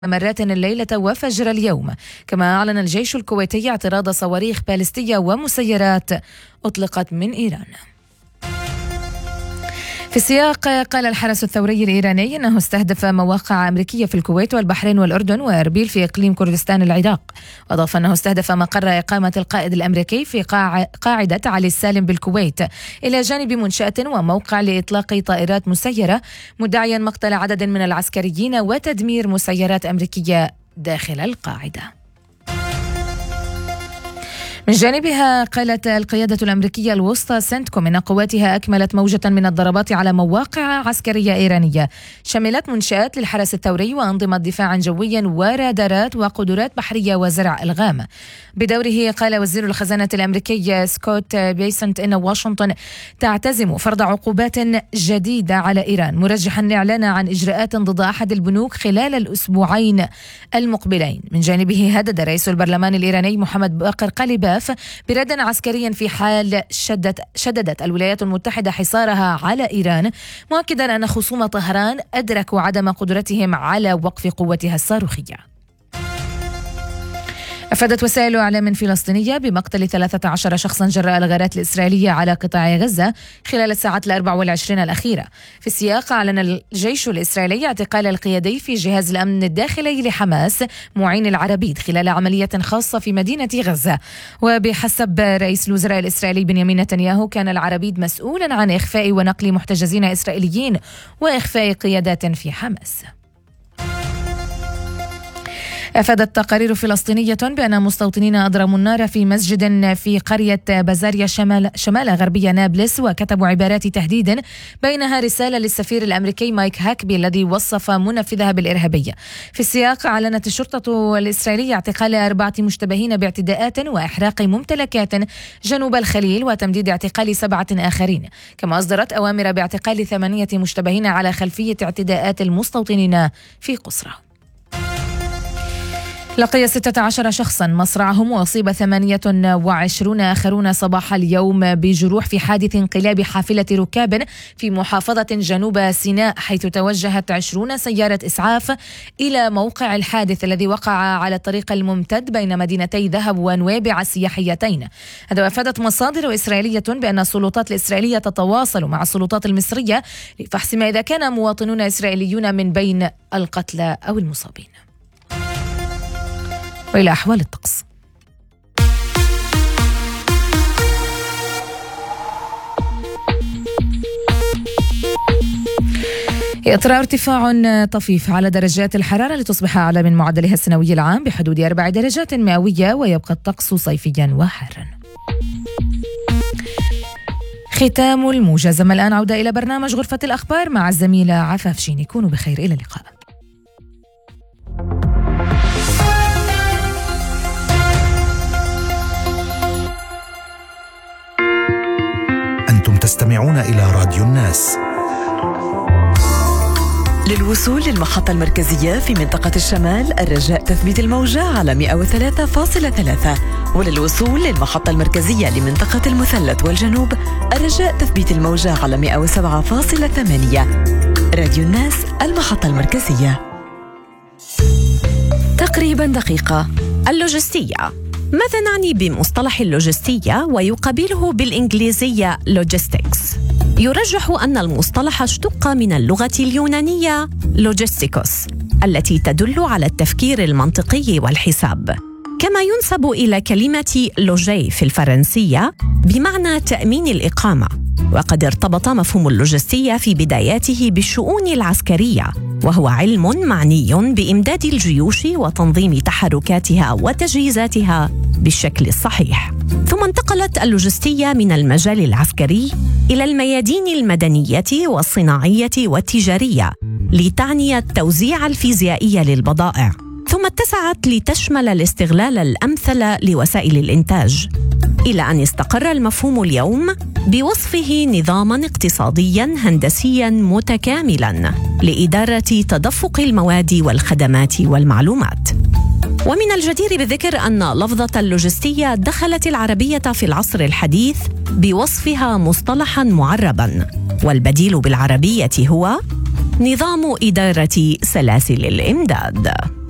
مرات الليلة وفجر اليوم. كما أعلن الجيش الكويتي اعتراض صواريخ باليستية ومسيرات أطلقت من إيران. في السياق، قال الحرس الثوري الإيراني أنه استهدف مواقع أمريكية في الكويت والبحرين والأردن وأربيل في إقليم كردستان العراق. وأضاف أنه استهدف مقر إقامة القائد الأمريكي في قاعدة علي السالم بالكويت إلى جانب منشأة وموقع لإطلاق طائرات مسيرة، مدعيا مقتل عدد من العسكريين وتدمير مسيرات أمريكية داخل القاعدة. من جانبها، قالت القيادة الأمريكية الوسطى سنتكوم إن قواتها أكملت موجة من الضربات على مواقع عسكرية إيرانية شملت منشآت للحرس الثوري وأنظمة دفاع جوي ورادارات وقدرات بحرية وزرع ألغام. بدوره، قال وزير الخزانة الأمريكي سكوت بيسنت إن واشنطن تعتزم فرض عقوبات جديدة على إيران، مرجحا الإعلان عن إجراءات ضد أحد البنوك خلال الأسبوعين المقبلين. من جانبه، هدد رئيس البرلمان الإيراني محمد باقر قليباف برد عسكري في حال شددت الولايات المتحدة حصارها على إيران، مؤكدا أن خصوم طهران أدركوا عدم قدرتهم على وقف قوتها الصاروخية. أفادت وسائل إعلام فلسطينية بمقتل 13 شخصا جراء الغارات الإسرائيلية على قطاع غزة خلال الساعات 24 الأخيرة. في السياق، أعلن الجيش الإسرائيلي اعتقال القيادي في جهاز الأمن الداخلي لحماس معين العربيد خلال عملية خاصة في مدينة غزة. وبحسب رئيس الوزراء الإسرائيلي بنيامين نتنياهو، كان العربيد مسؤولا عن إخفاء ونقل محتجزين إسرائيليين وإخفاء قيادات في حماس. أفادت تقارير فلسطينية بأن مستوطنين أضرموا النار في مسجد في قرية بازاريا شمال غربية نابلس، وكتبوا عبارات تهديد بينها رسالة للسفير الأمريكي مايك هاكبي الذي وصف منفذها بالإرهابية. في السياق، أعلنت الشرطة الإسرائيلية اعتقال 4 مشتبهين باعتداءات وإحراق ممتلكات جنوب الخليل وتمديد اعتقال 7 آخرين. كما أصدرت أوامر باعتقال 8 مشتبهين على خلفية اعتداءات المستوطنين في قصرة. لقي 16 شخصا مصرعهم وأصيب 28 آخرون صباح اليوم بجروح في حادث انقلاب حافلة ركاب في محافظة جنوب سيناء، حيث توجهت 20 سيارة إسعاف إلى موقع الحادث الذي وقع على الطريق الممتد بين مدينتي ذهب ونويبع السياحيتين. هذا أفادت مصادر إسرائيلية بأن السلطات الإسرائيلية تتواصل مع السلطات المصرية لفحص ما إذا كان مواطنون إسرائيليون من بين القتلى أو المصابين. وإلى أحوال الطقس. يطرأ ارتفاع طفيف على درجات الحرارة لتصبح أعلى من معدلها السنوي العام بحدود 4 درجات مئوية، ويبقى الطقس صيفيا وحارا. ختام الموجز. الآن عودة إلى برنامج غرفة الأخبار مع الزميلة عفاف شيني. كونوا بخير، إلى اللقاء. تستمعون إلى راديو الناس. للوصول للمحطة المركزية في منطقة الشمال، الرجاء تثبيت الموجة على 103.3، وللوصول للمحطة المركزية لمنطقة المثلث والجنوب، الرجاء تثبيت الموجة على 107.8. راديو الناس، المحطة المركزية. تقريبا دقيقة. اللوجستية. ماذا نعني بمصطلح اللوجستية ويقابله بالإنجليزية logistics؟ يرجح أن المصطلح اشتق من اللغة اليونانية لوجستيكوس التي تدل على التفكير المنطقي والحساب، كما ينسب إلى كلمة لوجي في الفرنسية بمعنى تأمين الإقامة. وقد ارتبط مفهوم اللوجستية في بداياته بالشؤون العسكرية، وهو علم معني بإمداد الجيوش وتنظيم تحركاتها وتجهيزاتها بالشكل الصحيح. ثم انتقلت اللوجستية من المجال العسكري إلى الميادين المدنية والصناعية والتجارية لتعني التوزيع الفيزيائي للبضائع، ثم اتسعت لتشمل الاستغلال الأمثل لوسائل الإنتاج، إلى أن استقر المفهوم اليوم بوصفه نظاماً اقتصادياً هندسياً متكاملاً لإدارة تدفق المواد والخدمات والمعلومات. ومن الجدير بالذكر أن لفظة اللوجستية دخلت العربية في العصر الحديث بوصفها مصطلحاً معرباً، والبديل بالعربية هو نظام إدارة سلاسل الإمداد.